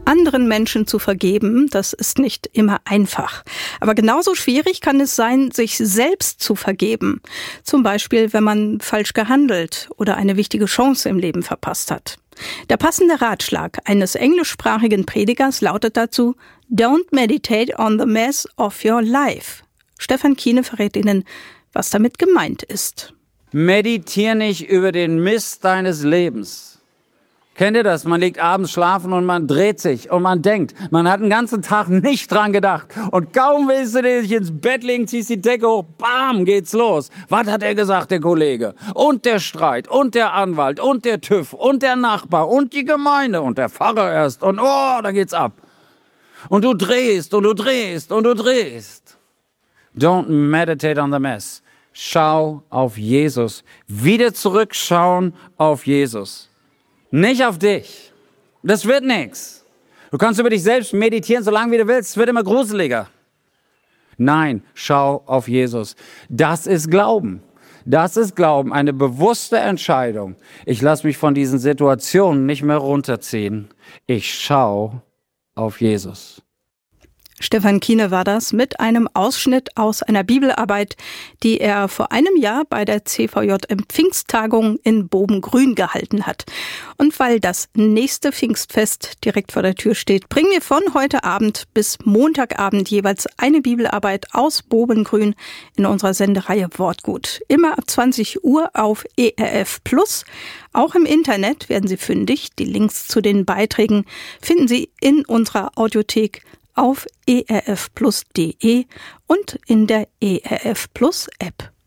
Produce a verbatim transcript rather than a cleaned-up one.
Anderen Menschen zu vergeben, das ist nicht immer einfach. Aber genauso schwierig kann es sein, sich selbst zu vergeben. Zum Beispiel, wenn man falsch gehandelt oder eine wichtige Chance im Leben verpasst hat. Der passende Ratschlag eines englischsprachigen Predigers lautet dazu: Don't meditate on the mess of your life. Stefan Kiene verrät Ihnen, was damit gemeint ist. Meditier nicht über den Mist deines Lebens. Kennt ihr das? Man liegt abends schlafen und man dreht sich und man denkt, man hat den ganzen Tag nicht dran gedacht. Und kaum willst du dich ins Bett legen, ziehst die Decke hoch, bam, geht's los. Was hat er gesagt, der Kollege? Und der Streit und der Anwalt und der TÜV und der Nachbar und die Gemeinde und der Pfarrer erst. Und oh, da geht's ab. Und du drehst und du drehst und du drehst. Don't meditate on the mess. Schau auf Jesus. Wieder zurückschauen auf Jesus. Nicht auf dich. Das wird nichts. Du kannst über dich selbst meditieren, solange wie du willst. Es wird immer gruseliger. Nein, schau auf Jesus. Das ist Glauben. Das ist Glauben, eine bewusste Entscheidung. Ich lasse mich von diesen Situationen nicht mehr runterziehen. Ich schau auf Jesus. Stefan Kiene war das mit einem Ausschnitt aus einer Bibelarbeit, die er vor einem Jahr bei der C V J M Pfingsttagung in Bobengrün gehalten hat. Und weil das nächste Pfingstfest direkt vor der Tür steht, bringen wir von heute Abend bis Montagabend jeweils eine Bibelarbeit aus Bobengrün in unserer Sendereihe Wortgut. Immer ab zwanzig Uhr auf E R F Plus. Auch im Internet werden Sie fündig. Die Links zu den Beiträgen finden Sie in unserer Audiothek auf e r f plus punkt d e und in der E R F Plus App.